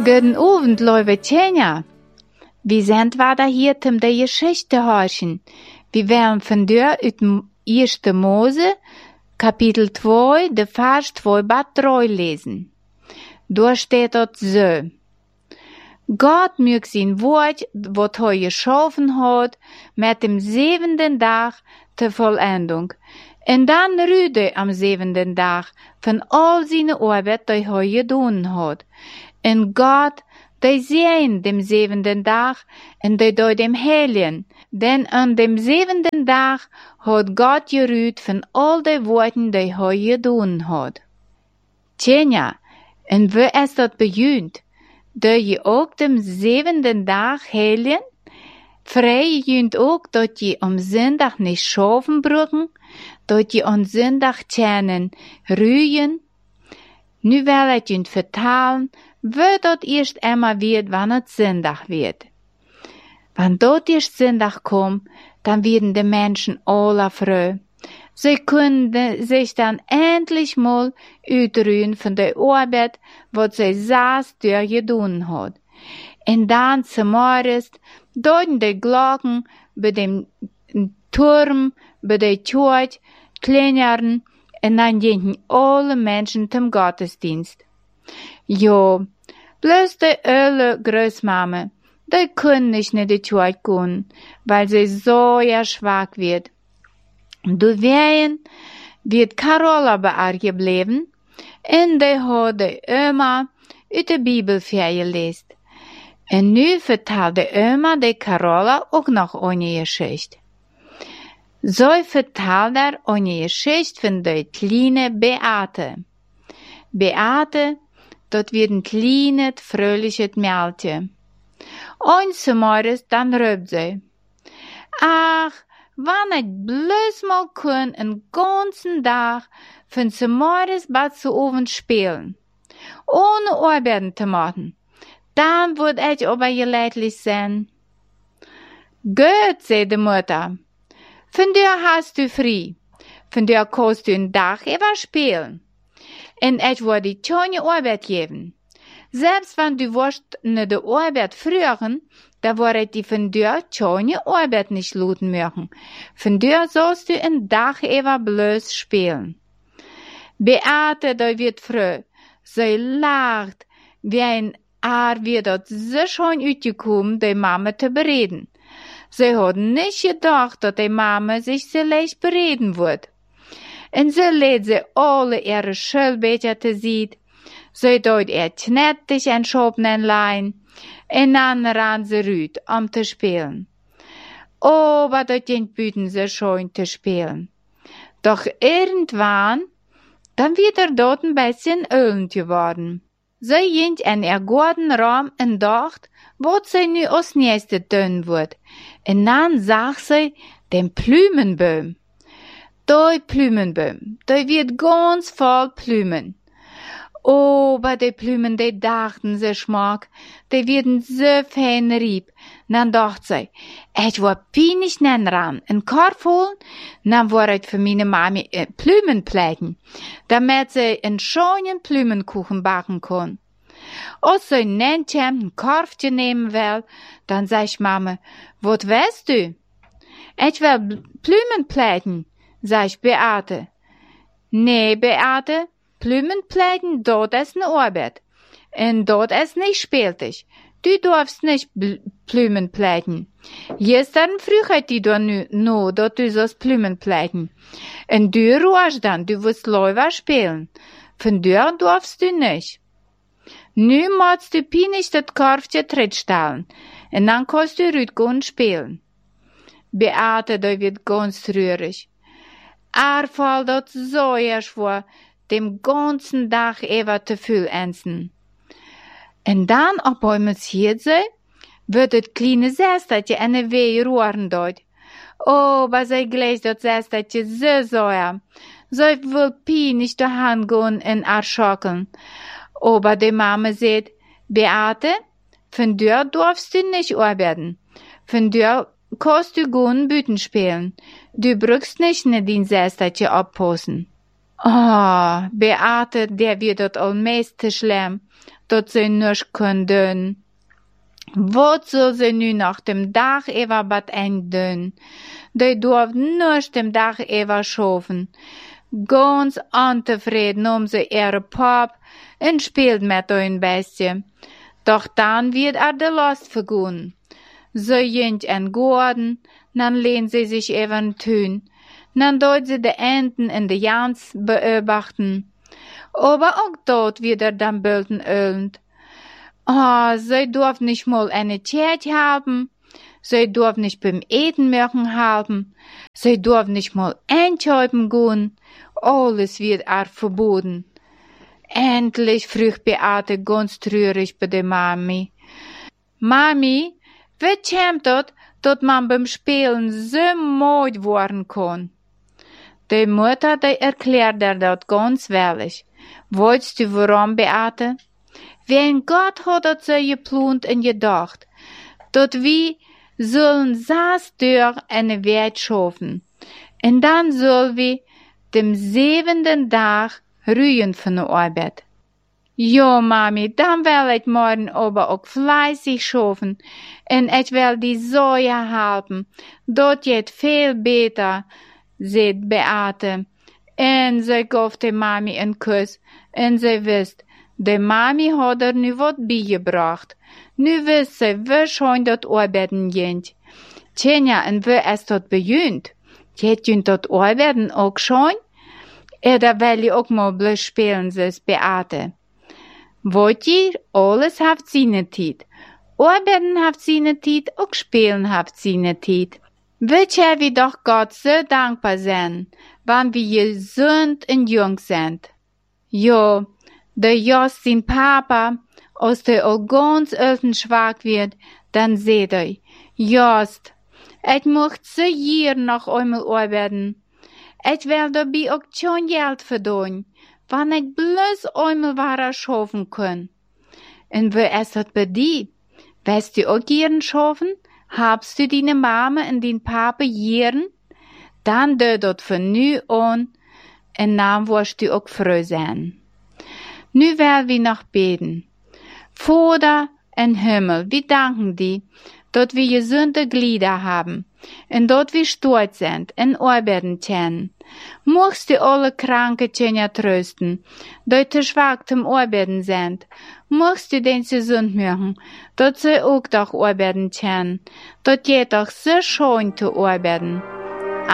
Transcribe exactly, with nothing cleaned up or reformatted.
Guten Abend, liebe Tjenja. Wir sind wieder hier zum der Geschichte horchen. Wir werden von dir aus dem ersten Mose, Kapitel zwei, der Vers zwei bis drei lesen. Da steht dort so. Gott möge sein Wort, was er geschaffen hat, mit dem siebenten Tag zur Vollendung. Und dann ruhte am siebenten Tag von all seiner Arbeit, die er getan hat. Und Gott, der sehen dem siebenten Tag, und der dort dem Heiligen. Denn an dem siebenten Tag hat Gott geruht von all den Worten, die er getan hat. Tjenja, und wie ist das bejunt? Da je auch dem siebenten Tag heiligen? Frei junt auch, dass je am Sonntag nicht schaffen brücken, dass je am Sonntag tjänen, rühen. Nu will ich junt vertalen, wie dat erst einmal wird, wann es Sonntag wird. Wenn dort erst Sonntag kommt, dann werden die Menschen alle froh. Sie können sich dann endlich mal utruhen von der Arbeit, was sie saß durchgetan hat. Und dann zum Morgen deuten die Glocken bei dem Turm, bei der Kirche, kleineren, und dann gehen alle Menschen zum Gottesdienst. Jo, bloß die alle Großmama, die können nicht in die Kirche gehen, weil sie so ja schwach wird. Du wehen wird Carola bei ihr geblieben, und die hat die Oma uit der Bibel vorgelesen. Und nu vertelt die Oma die Carola auch noch eine Geschichte. So vertelt er eine Geschichte von der kleinen Beate. Beate, dort wird ein kleines, fröhliches Mädchen. Eines Morgens dann ruft sie, ach, wann ich bloß mal kann, einen ganzen Tag von zum Morgens bis zu Abend spielen, ohne Arbeiten zu machen, dann würd ich aber geleitet sein. Gut, sagt die Mutter, von dir hast du frei, von dir kannst du einen Tag über spielen, und ich würde dir keine Arbeit geben. Selbst wenn du wirst in der Arbeit früheren, da würde ich dir von dir keine Arbeit nicht luten machen. Von dir sollst du einen Tag über bloß spielen. Beate, da wird froh. Sie lacht, wie ein Haar wird dort so schön ausgekommen, die Mama zu bereden. Sie hat nicht gedacht, dass die Mama sich so leicht bereden wird. Und so lädt sie alle ihre Schulbücher zu sehen. Sie deut er knettig ein Schopnenlein, und dann ran sie rüt, um zu spielen. Oh, was dort den Büten so schön zu spielen. Doch irgendwann, dann wird er dort ein bisschen ölend geworden. Sie ging in ihr Gartenraum und dacht, was sie nu als nächstes tun wird. Und dann sah sie den Plümenbaum. Der Plümenbaum, der wird ganz voll Plümen. Oh, bei de Plümen, die dachten sie schmack, die werden so fein rieb. Dann dacht sie, ich war peinlich nen ran, ein Korb holen, dann war ich für meine Mami äh, Plümen plätten, damit sie einen schönen Plümenkuchen backen kann. Als sie ein Nentchen, ein Korfchen nehmen will, dann sag ich Mama, was weißt du? Ich will Plümen plätten, sag ich Beate. Nee, Beate, Plümenplätten, dort ist ne Arbeit. Und dort ist nicht spieltig. Du darfst nicht Plümenplätten. Gestern früh hat die da nu, no, dort du sollst Plümenplätten. Und du ruhst dann, du wirst Läufer spielen. Von dir darfst du nicht. Nu musst du pinisch das Korfchen tritt stellen. Und dann kannst du rüt gehen spielen. Beate, da wird ganz rührig. Er fällt dort so erst vor, dem ganzen Tag über zu viel essen. Und dann, ob einmal hier sei, wird das kleine Sästertje eine Weh rühren dort. Oh, was sei gleich das Sästertje so sauer. So will Pi nicht daheim gehen und erschrocken. Aber die Mama sagt, Beate, von dir darfst du nicht arbeiten. Von dir kannst du gehen Büten spielen. Du brauchst nicht in den Sästertje abpassen. Oh, Beate, der wird dat al meeste schlimm, dat ze nisch können doen. Wat soll ze nu nach dem Dach ever wat eind doen? Die durft nisch dem Dach ever schaffen. Ganz untevreden um sie ihre Pop en spielt mit ein bisschen. Doch dann wird er de Last vergun. Sie jint en Gordon, dann lehnt sie sich even tun. Dann dort sie de Enten in de Jans beobachten. Aber auch dort wird er dann bölden ölend. Oh, sie darf nicht mal eine Tjert haben. Sie darf nicht beim Eden mögen haben. Sie darf nicht mal einschäuben gehen. Alles wird er verboten. Endlich frug Beate ganz traurig bei der Mami. Mami, wie kommt das, dass man beim Spielen so müde worden kann? Die Mutter, die erklärt er das ganz ehrlich. Weißt du warum, Beate? Wenn Gott hat das so geplant und gedacht, dass wir sollen saß durch eine Welt schaffen. Und dann sollen wir dem siebenten Tag ruhen von der Arbeit. Ja, Mami, dann will ich morgen aber auch fleißig schaffen und ich will die Säue haben. Dort geht viel besser, sagt Beate. Und sie gab der Mami einen Kuss und sie wisst, die Mami hat er nu wat beigebracht. Nu wisst sie, wie schon dort arbeiten geht. Tjenja, und wie es dort beginnt? Geht jünt dort arbeiten auch schon? Oder will ich auch mal bloß spielen, sagt Beate. Wollt ihr, alles habt seine Zeit. Arbeiten habt seine Zeit, auch spielen habt seine Zeit. Wollt ihr wir doch Gott so dankbar sein, wann wir gesund und jung sind. Ja, der Jost sein Papa, als der all ganz alten schwach wird, dann seht ihr, Jost, ich möchte so hier noch einmal arbeiten. Ich will dabei auch schon Geld verdienen, wenn ich bloß einmal wahrer schaffen kann. Und wie ist das bei dir? Willst du auch gern schaffen? Habst du deine Mama und dein Papa gern? Dann do das von nu an, und dann wirst du auch froh sein. Nu werden wir noch beten. Vater im Himmel, wir danken dir, dass wir gesunde Glieder haben und dass wir stolz sind und arbeiten können. Möchtest du alle kranke Kinder trösten, die zu schwach zum Arbeiten sind. Möchtest du den gesund machen, dass sie auch doch arbeiten können. Das geht doch so schön zu arbeiten.